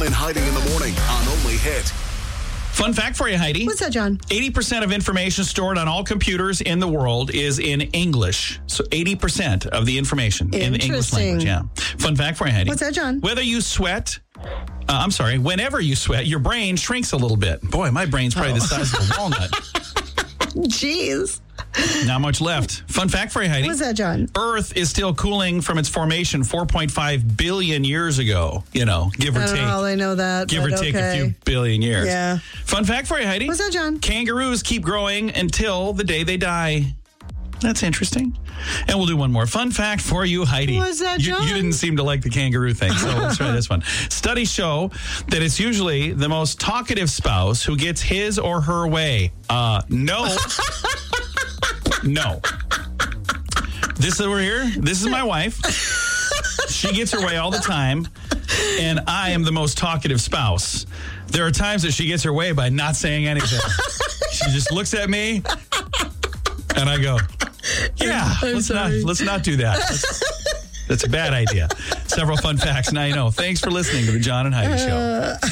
John and Heidi in the morning on Only Hit. Fun fact for you, Heidi. What's that, John? 80% of information stored on all computers in the world is in English. So 80% of the information in the English language. Yeah. Fun fact for you, Heidi. What's that, John? Whenever you sweat, your brain shrinks a little bit. Boy, my brain's probably the size of a walnut. Jeez. Not much left. Fun fact for you, Heidi. What's that, John? Earth is still cooling from its formation 4.5 billion years ago. You know, give or I don't take. really know that. Give or take a few billion years. Yeah. Fun fact for you, Heidi. What's that, John? Kangaroos keep growing until the day they die. That's interesting. And we'll do one more. Fun fact for you, Heidi. What's that, John? You didn't seem to like the kangaroo thing, so let's try this one. Studies show that it's usually the most talkative spouse who gets his or her way. No. No. This is over here. This is my wife. She gets her way all the time, and I am the most talkative spouse. There are times that she gets her way by not saying anything. She just looks at me, and I go, yeah, let's not do that. That's a bad idea. Several fun facts. Now you know. Thanks for listening to the John and Heidi Show.